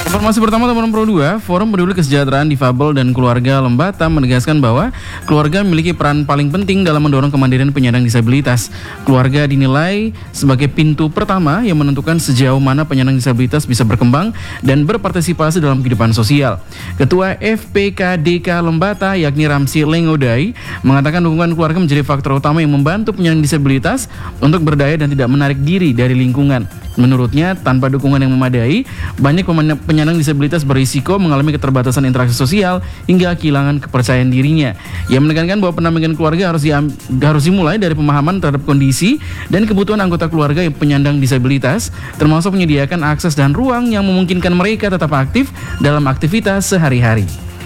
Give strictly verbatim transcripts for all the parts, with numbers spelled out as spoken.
Informasi pertama teman Pro dua, Forum Peduli Kesejahteraan Difabel dan Keluarga Lembata menegaskan bahwa keluarga memiliki peran paling penting dalam mendorong kemandirian penyandang disabilitas. Keluarga dinilai sebagai pintu pertama yang menentukan sejauh mana penyandang disabilitas bisa berkembang dan berpartisipasi dalam kehidupan sosial. Ketua F P K D K Lembata yakni Ramsi Lengodai mengatakan dukungan keluarga menjadi faktor utama yang membantu penyandang disabilitas untuk berdaya dan tidak menarik diri dari lingkungan. Menurutnya, tanpa dukungan yang memadai, banyak penyandang disabilitas berisiko mengalami keterbatasan interaksi sosial hingga kehilangan kepercayaan dirinya. Ia menekankan bahwa pendampingan keluarga harus, diam, harus dimulai dari pemahaman terhadap kondisi dan kebutuhan anggota keluarga yang penyandang disabilitas, termasuk menyediakan akses dan ruang yang memungkinkan mereka tetap aktif dalam aktivitas sehari-hari.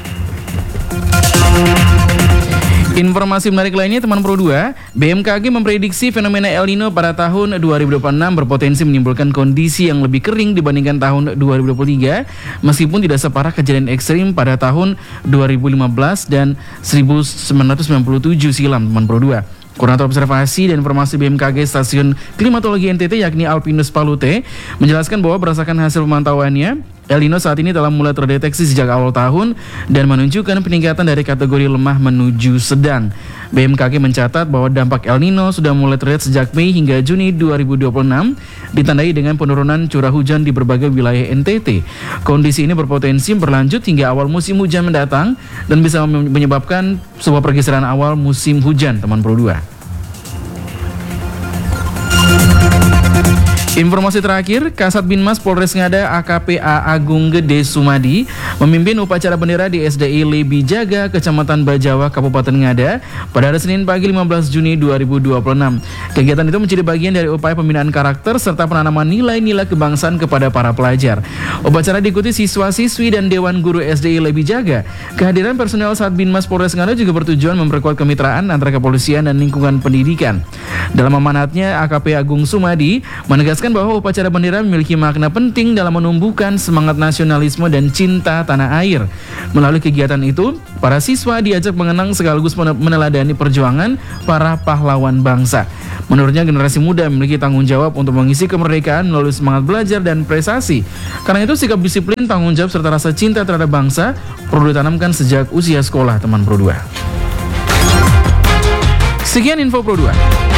Informasi menarik lainnya teman Pro dua, B M K G memprediksi fenomena El Nino pada tahun dua ribu dua puluh enam berpotensi menimbulkan kondisi yang lebih kering dibandingkan tahun dua ribu dua puluh tiga, meskipun tidak separah kejadian ekstrim pada tahun dua ribu lima belas dan seribu sembilan ratus sembilan puluh tujuh silam teman Pro dua. Koordinator Observasi dan Informasi B M K G Stasiun Klimatologi N T T yakni Alpinus Palute menjelaskan bahwa berdasarkan hasil pemantauannya, El Nino saat ini telah mulai terdeteksi sejak awal tahun dan menunjukkan peningkatan dari kategori lemah menuju sedang. B M K G mencatat bahwa dampak El Nino sudah mulai terlihat sejak Mei hingga Juni dua ribu dua puluh enam, ditandai dengan penurunan curah hujan di berbagai wilayah N T T. Kondisi ini berpotensi berlanjut hingga awal musim hujan mendatang dan bisa menyebabkan sebuah pergeseran awal musim hujan, teman Pro dua. Informasi terakhir, Kasat Binmas Polres Ngada A K P A Agung Gede Sumadi memimpin upacara bendera di S D I Lebi Jaga, Kecamatan Bajawa, Kabupaten Ngada pada hari Senin pagi lima belas Juni dua ribu dua puluh enam. Kegiatan itu menjadi bagian dari upaya pembinaan karakter serta penanaman nilai-nilai kebangsaan kepada para pelajar. Upacara diikuti siswa-siswi dan Dewan Guru S D I Lebi Jaga. Kehadiran personel Sat Binmas Polres Ngada juga bertujuan memperkuat kemitraan antara kepolisian dan lingkungan pendidikan. Dalam amanatnya, A K P Agung Sumadi menegaskan bahwa upacara bendera memiliki makna penting dalam menumbuhkan semangat nasionalisme dan cinta tanah air. Melalui kegiatan itu, para siswa diajak mengenang sekaligus meneladani perjuangan para pahlawan bangsa. Menurutnya, generasi muda memiliki tanggung jawab untuk mengisi kemerdekaan melalui semangat belajar dan prestasi. Karena itu, sikap disiplin, tanggung jawab, serta rasa cinta terhadap bangsa perlu ditanamkan sejak usia sekolah, teman Pro dua. Sekian info Pro dua.